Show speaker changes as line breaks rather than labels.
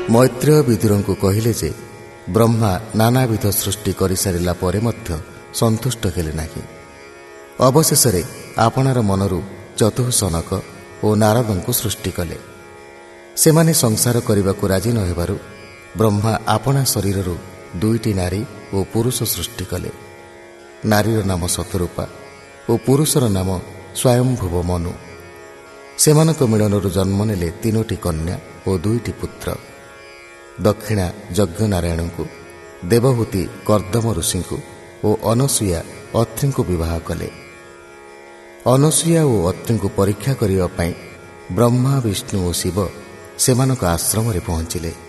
ମୈତ୍ରେୟ ବିଦୁରଙ୍କୁ କହିଲେ ଯେ ବ୍ରହ୍ମା ନାନାବିଧ ସୃଷ୍ଟି କରିସାରିଲା ପରେ ମଧ୍ୟ ସନ୍ତୁଷ୍ଟ ହେଲେ ନାହିଁ। ଅବଶେଷରେ ଆପଣାର ମନରୁ ଚତୁଃସନକ ଓ ନାରଦଙ୍କୁ ସୃଷ୍ଟି କଲେ। ସେମାନେ ସଂସାର କରିବାକୁ ରାଜି ନ ହେବାରୁ ବ୍ରହ୍ମା ଆପଣା ଶରୀରରୁ 2ଟି ନାରୀ ଓ ପୁରୁଷ ସୃଷ୍ଟି କଲେ। ନାରୀର ନାମ ଶତରୂପା ଓ ପୁରୁଷର ନାମ ସ୍ୱୟଂଭୁବ ମନୁ। ସେମାନଙ୍କ ମିଳନରୁ ଜନ୍ମ ନେଲେ 3ଟି କନ୍ୟା ଓ 2ଟି ପୁତ୍ର। ଦକ୍ଷିଣା ଯଜ୍ଞନାରାୟଣଙ୍କୁ, ଦେବହୂତି କର୍ଦ୍ଦମ ଋଷିଙ୍କୁ ଓ ଅନସୂୟା ଅତ୍ରିଙ୍କୁ ବିବାହ କଲେ। ଅନସୂୟା ଓ ଅତ୍ରିଙ୍କୁ ପରୀକ୍ଷା କରିବା ପାଇଁ ବ୍ରହ୍ମା, ବିଷ୍ଣୁ ଓ ଶିବ ସେମାନଙ୍କ ଆଶ୍ରମରେ ପହଞ୍ଚିଲେ।